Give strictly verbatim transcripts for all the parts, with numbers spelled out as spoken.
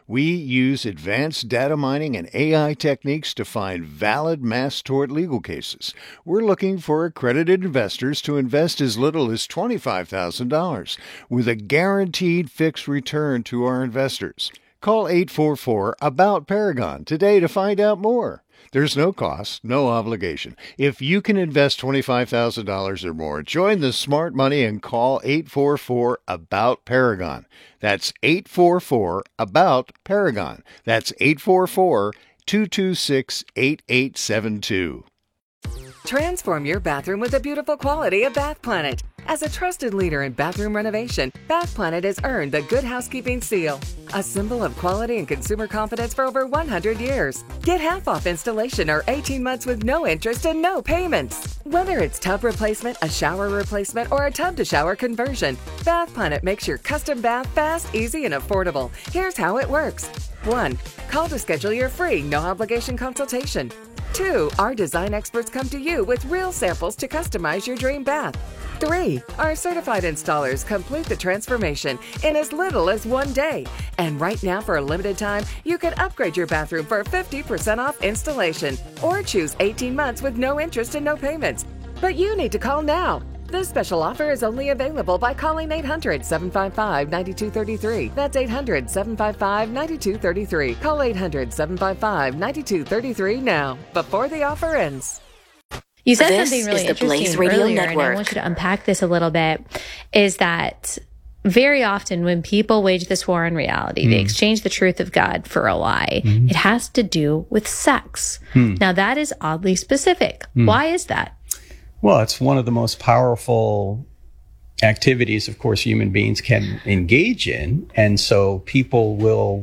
We use advanced data mining and A I techniques to find valid mass tort legal cases. We're looking for accredited investors to invest as little as twenty-five thousand dollars with a guaranteed fixed return to our investors. Call eight four four, ABOUT Paragon today to find out more. There's no cost, no obligation. If you can invest twenty-five thousand dollars or more, join the smart money and call eight four four, ABOUT Paragon. That's eight four four, ABOUT Paragon. That's eight four four, two two six, eight eight seven two. Transform your bathroom with the beautiful quality of Bath Planet. As a trusted leader in bathroom renovation, Bath Planet has earned the Good Housekeeping seal, a symbol of quality and consumer confidence for over one hundred years. Get half off installation or eighteen months with no interest and no payments. Whether it's tub replacement, a shower replacement, or a tub-to-shower conversion, Bath Planet makes your custom bath fast, easy, and affordable. Here's how it works. one. Call to schedule your free, no-obligation consultation. two. Our design experts come to you with real samples to customize your dream bath. three. Our certified installers complete the transformation in as little as one day. And right now, for a limited time, you can upgrade your bathroom for fifty percent off installation or choose eighteen months with no interest and no payments. But you need to call now. This special offer is only available by calling eight hundred, seven five five, nine two three three. That's eight hundred, seven five five, nine two three three. Call eight hundred, seven five five, nine two three three now, before the offer ends. You said This something really is the Blaze interesting Radio earlier, Network. and I want you to unpack this a little bit, is that very often when people wage this war on reality, mm. they exchange the truth of God for a lie. Mm. It has to do with sex. Mm. Now, that is oddly specific. Mm. Why is that? Well, it's one of the most powerful activities, of course, human beings can engage in. And so people will,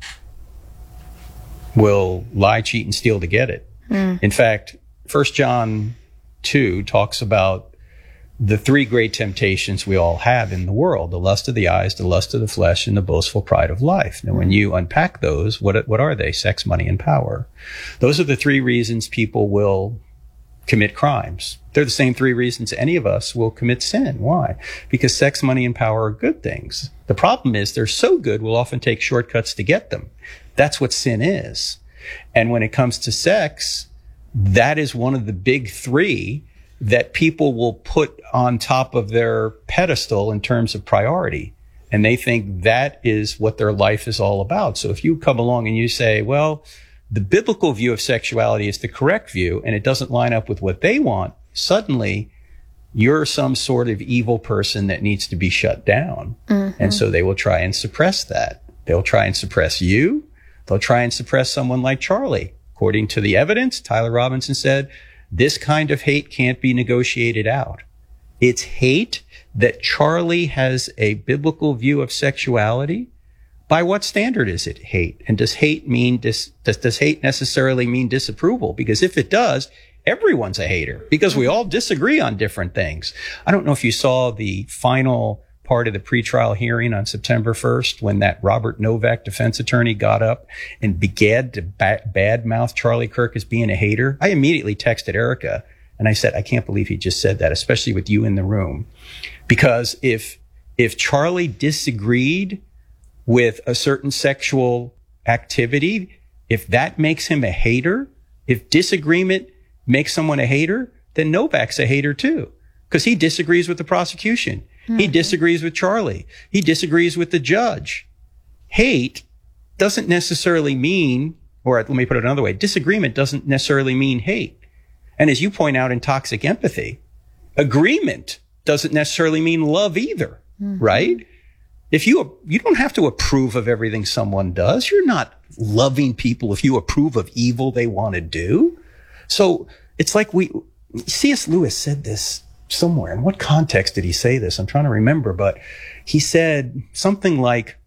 will lie, cheat, and steal to get it. Mm. In fact, First John two talks about the three great temptations we all have in the world: the lust of the eyes, the lust of the flesh, and the boastful pride of life. Now, when you unpack those, what what are they? Sex, money, and power. Those are the three reasons people will commit crimes. They're the same three reasons any of us will commit sin. Why? Because sex, money, and power are good things. The problem is they're so good, we'll often take shortcuts to get them. That's what sin is. And when it comes to sex, that is one of the big three that people will put on top of their pedestal in terms of priority. And they think that is what their life is all about. So if you come along and you say, well, the biblical view of sexuality is the correct view, and it doesn't line up with what they want, suddenly you're some sort of evil person that needs to be shut down. Mm-hmm. And so they will try and suppress that. They'll try and suppress you. They'll try and suppress someone like Charlie. According to the evidence, Tyler Robinson said, this kind of hate can't be negotiated out. It's hate that Charlie has a biblical view of sexuality. By what standard is it hate? And does hate mean dis, does, does hate necessarily mean disapproval? Because if it does, everyone's a hater because we all disagree on different things. I don't know if you saw the final part of the pretrial hearing on September first when that Robert Novak defense attorney got up and began to ba- badmouth Charlie Kirk as being a hater. I immediately texted Erica and I said, I can't believe he just said that, especially with you in the room. Because if, if Charlie disagreed with a certain sexual activity, if that makes him a hater, if disagreement makes someone a hater, then Novak's a hater too, because he disagrees with the prosecution. Mm-hmm. He disagrees with Charlie. He disagrees with the judge. Hate doesn't necessarily mean, or let me put it another way, disagreement doesn't necessarily mean hate. And as you point out in Toxic Empathy, agreement doesn't necessarily mean love either, mm-hmm. right? If you, you don't have to approve of everything someone does. You're not loving people if you approve of evil they want to do. So it's like we, C S Lewis said this somewhere. In what context did he say this? I'm trying to remember, but he said something like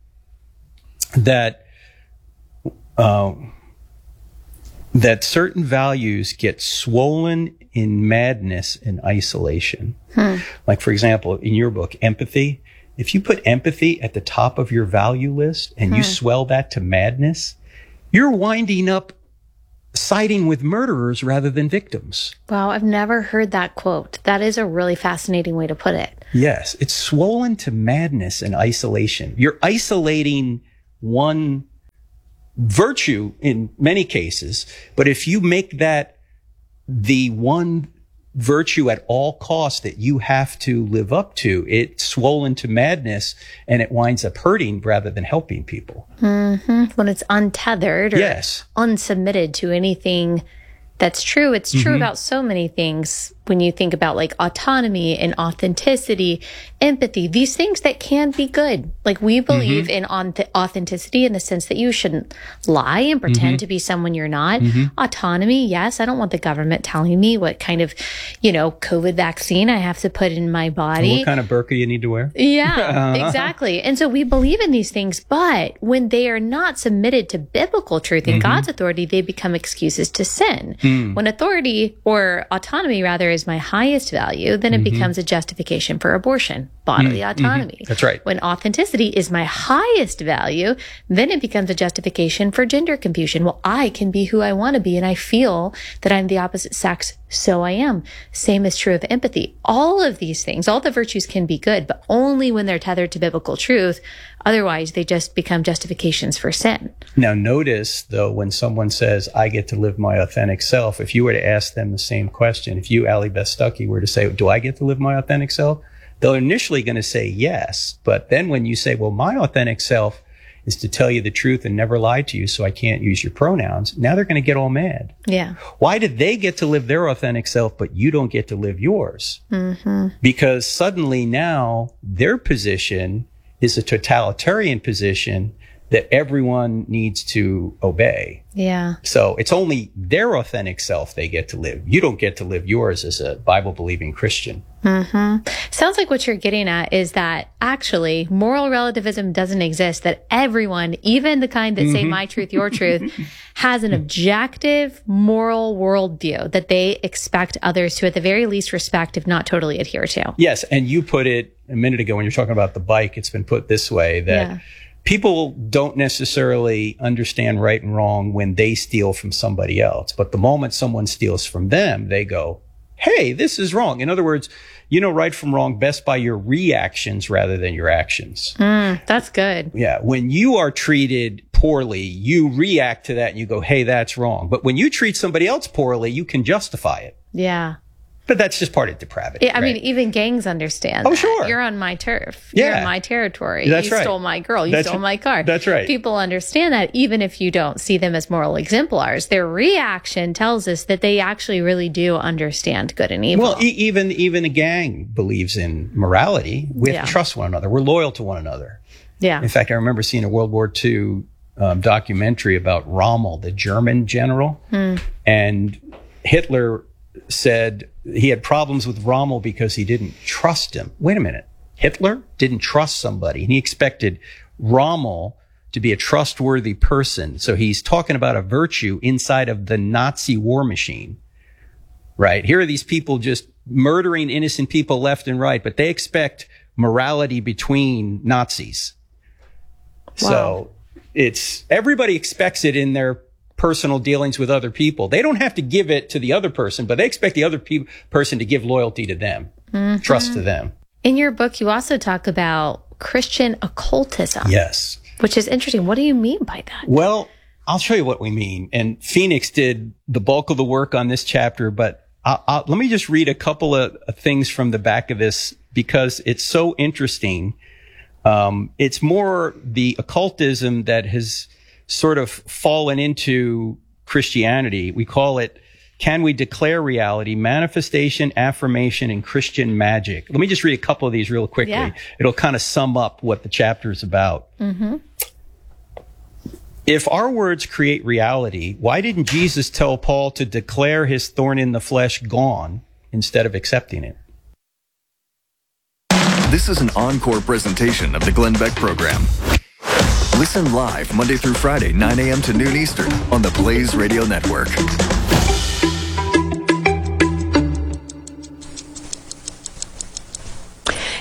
that, uh, that certain values get swollen in madness and isolation. Hmm. Like, for example, in your book, empathy, if you put empathy at the top of your value list and hmm. you swell that to madness, you're winding up siding with murderers rather than victims. Wow, I've never heard that quote. That is a really fascinating way to put it. Yes, it's swollen to madness and isolation. You're isolating one virtue in many cases, but if you make that the one virtue at all costs that you have to live up to, it's swollen to madness and it winds up hurting rather than helping people. Mm-hmm. When it's untethered or yes. unsubmitted to anything that's true. It's true Mm-hmm. about so many things when you think about like autonomy and authenticity, empathy, these things that can be good. Like we believe mm-hmm. in on- authenticity in the sense that you shouldn't lie and pretend mm-hmm. to be someone you're not. Mm-hmm. Autonomy, yes. I don't want the government telling me what kind of, you know, COVID vaccine I have to put in my body. What kind of burqa you need to wear. Yeah, exactly. And so we believe in these things, but when they are not submitted to biblical truth and mm-hmm. God's authority, they become excuses to sin. Mm. When authority or autonomy rather is my highest value, then it mm-hmm. becomes a justification for abortion, bodily mm-hmm. autonomy. That's right. When authenticity is my highest value, then it becomes a justification for gender confusion. Well, I can be who I want to be, and I feel that I'm the opposite sex, so I am. Same is true of empathy. All of these things, all the virtues can be good, but only when they're tethered to biblical truth. Otherwise, they just become justifications for sin. Now, notice, though, when someone says, I get to live my authentic self, if you were to ask them the same question, if you, Allie Beth Stuckey, were to say, do I get to live my authentic self? They're initially going to say yes. But then when you say, well, my authentic self is to tell you the truth and never lie to you, so I can't use your pronouns, now they're going to get all mad. Yeah. Why did they get to live their authentic self, but you don't get to live yours? Mm-hmm. Because suddenly now their position is a totalitarian position that everyone needs to obey. Yeah. So it's only their authentic self they get to live. You don't get to live yours as a Bible-believing Christian. Mm-hmm. Sounds like what you're getting at is that actually moral relativism doesn't exist, that everyone, even the kind that mm-hmm. say my truth, your truth, has an objective moral worldview that they expect others to at the very least respect, if not totally adhere to. Yes. And you put it a minute ago when you're talking about the bike, it's been put this way that yeah. people don't necessarily understand right and wrong when they steal from somebody else. But the moment someone steals from them, they go, hey, this is wrong. In other words, you know right from wrong best by your reactions rather than your actions. Mm, that's good. Yeah. When you are treated poorly, you react to that and you go, hey, that's wrong. But when you treat somebody else poorly, you can justify it. Yeah. But that's just part of depravity. Yeah, I right? mean, even gangs understand Oh, that. sure. You're on my turf. Yeah. You're in my territory. That's you right. stole my girl. You That's stole r- my car. That's right. People understand that even if you don't see them as moral exemplars. Their reaction tells us that they actually really do understand good and evil. Well, e- even even a gang believes in morality. We have Yeah. to trust one another. We're loyal to one another. Yeah. In fact, I remember seeing a World War Two um, documentary about Rommel, the German general, Mm. and Hitler said he had problems with Rommel because he didn't trust him. Wait a minute. Hitler didn't trust somebody, and he expected Rommel to be a trustworthy person. So he's talking about a virtue inside of the Nazi war machine, right? Here are these people just murdering innocent people left and right, but they expect morality between Nazis. Wow. So it's, everybody expects it in their personal dealings with other people. They don't have to give it to the other person, but they expect the other pe- person to give loyalty to them, mm-hmm. trust to them. In your book, you also talk about Christian occultism. Yes. Which is interesting. What do you mean by that? Well, I'll show you what we mean. And Phoenix did the bulk of the work on this chapter, but I'll, I'll, let me just read a couple of things from the back of this because it's so interesting. Um, it's more the occultism that has sort of fallen into Christianity. We call it, can we declare reality, manifestation, affirmation, and Christian magic. Let me just read a couple of these real quickly. Yeah. It'll kind of sum up what the chapter is about. Mm-hmm. If our words create reality, why didn't Jesus tell Paul to declare his thorn in the flesh gone instead of accepting it? This is an encore presentation of the Glenn Beck Program. Listen live Monday through Friday, nine a.m. to noon Eastern on the Blaze Radio Network.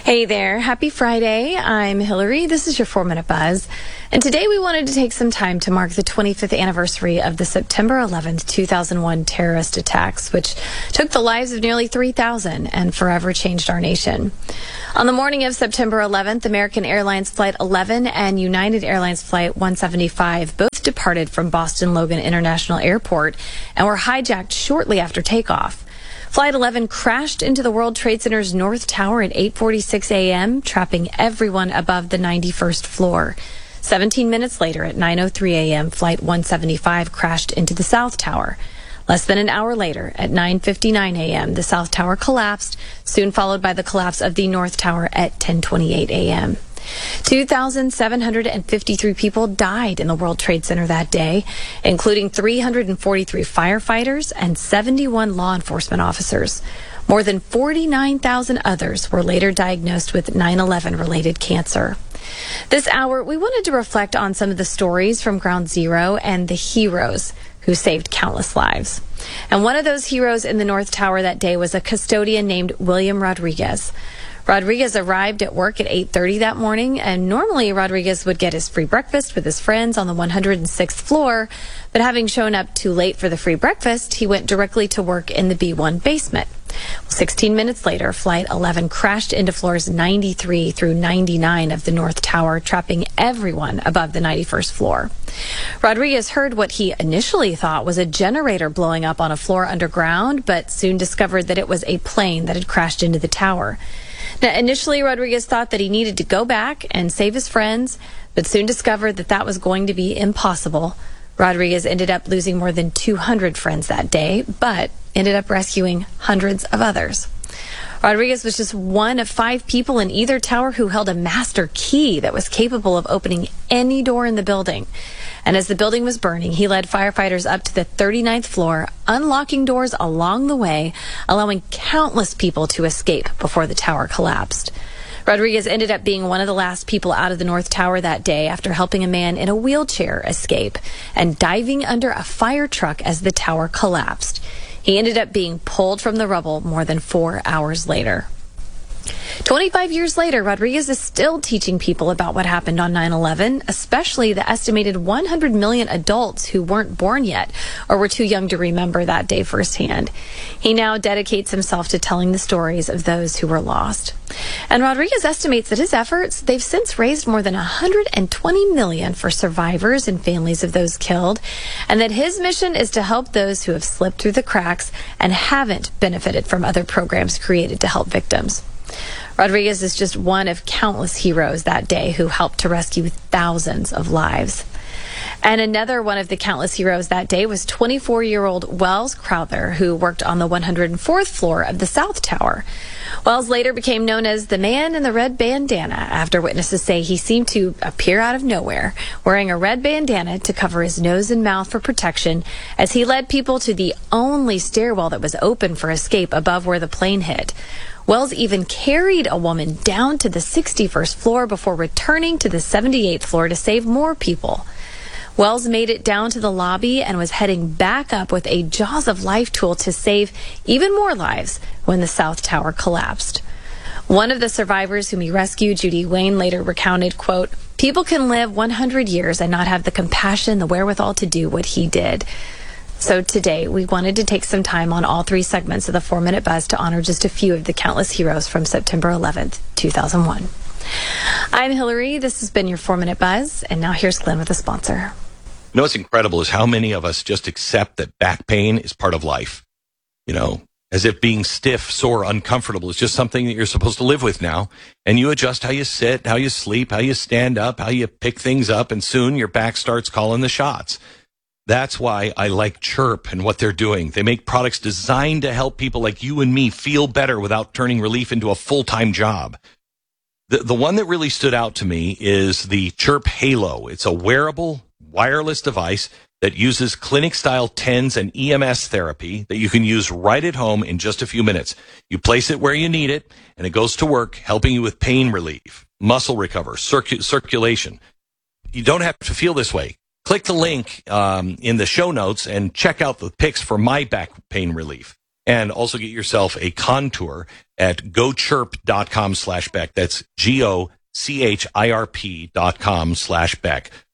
Hey there. Happy Friday. I'm Hillary. This is your four minute Buzz. And today we wanted to take some time to mark the twenty-fifth anniversary of the September eleventh, two thousand one terrorist attacks, which took the lives of nearly three thousand and forever changed our nation. On the morning of September eleventh, American Airlines Flight eleven and United Airlines Flight one seventy-five both departed from Boston Logan International Airport and were hijacked shortly after takeoff. Flight eleven crashed into the World Trade Center's North Tower at eight forty-six a.m., trapping everyone above the ninety-first floor. seventeen minutes later, at nine oh three a.m., Flight one seventy-five crashed into the South Tower. Less than an hour later, at nine fifty-nine a.m., the South Tower collapsed, soon followed by the collapse of the North Tower at ten twenty-eight a.m. two thousand seven hundred fifty-three people died in the World Trade Center that day, including three hundred forty-three firefighters and seventy-one law enforcement officers. More than forty-nine thousand others were later diagnosed with nine eleven related cancer. This hour, we wanted to reflect on some of the stories from Ground Zero and the heroes who saved countless lives. And one of those heroes in the North Tower that day was a custodian named William Rodriguez. Rodriguez arrived at work at eight thirty that morning, and normally Rodriguez would get his free breakfast with his friends on the one hundred sixth floor, but having shown up too late for the free breakfast, he went directly to work in the B one basement. sixteen minutes later, Flight eleven crashed into floors ninety-three through ninety-nine of the North Tower, trapping everyone above the ninety-first floor. Rodriguez heard what he initially thought was a generator blowing up on a floor underground, but soon discovered that it was a plane that had crashed into the tower. Now, initially, Rodriguez thought that he needed to go back and save his friends, but soon discovered that that was going to be impossible. Rodriguez ended up losing more than two hundred friends that day, but ended up rescuing hundreds of others. Rodriguez was just one of five people in either tower who held a master key that was capable of opening any door in the building. And as the building was burning, he led firefighters up to the thirty-ninth floor, unlocking doors along the way, allowing countless people to escape before the tower collapsed. Rodriguez ended up being one of the last people out of the North Tower that day after helping a man in a wheelchair escape and diving under a fire truck as the tower collapsed. He ended up being pulled from the rubble more than four hours later. twenty-five years later, Rodriguez is still teaching people about what happened on nine eleven, especially the estimated one hundred million adults who weren't born yet or were too young to remember that day firsthand. He now dedicates himself to telling the stories of those who were lost. And Rodriguez estimates that his efforts, they've since raised more than one hundred twenty million dollars for survivors and families of those killed, and that his mission is to help those who have slipped through the cracks and haven't benefited from other programs created to help victims. Rodriguez is just one of countless heroes that day who helped to rescue thousands of lives. And another one of the countless heroes that day was twenty-four-year-old Wells Crowther, who worked on the one hundred fourth floor of the South Tower. Wells later became known as the man in the red bandana after witnesses say he seemed to appear out of nowhere, wearing a red bandana to cover his nose and mouth for protection as he led people to the only stairwell that was open for escape above where the plane hit. Wells even carried a woman down to the sixty-first floor before returning to the seventy-eighth floor to save more people. Wells made it down to the lobby and was heading back up with a Jaws of Life tool to save even more lives when the South Tower collapsed. One of the survivors whom he rescued, Judy Wayne, later recounted, quote, "People can live one hundred years and not have the compassion, the wherewithal to do what he did." So today, we wanted to take some time on all three segments of the four minute Buzz to honor just a few of the countless heroes from September eleventh, two thousand one. I'm Hillary. This has been your four minute Buzz. And now here's Glenn with a sponsor. You know what's incredible is how many of us just accept that back pain is part of life. You know, as if being stiff, sore, uncomfortable is just something that you're supposed to live with now. And you adjust how you sit, how you sleep, how you stand up, how you pick things up, and soon your back starts calling the shots. That's why I like Chirp and what they're doing. They make products designed to help people like you and me feel better without turning relief into a full-time job. The, the one that really stood out to me is the Chirp Halo. It's a wearable, wireless device that uses clinic-style TENS and E M S therapy that you can use right at home in just a few minutes. You place it where you need it, and it goes to work, helping you with pain relief, muscle recover, circu- circulation. You don't have to feel this way. Click the link um, in the show notes and check out the pics for my back pain relief. And also get yourself a contour at gochirp.com slash Beck. That's G O C H I R P dot com slash Beck.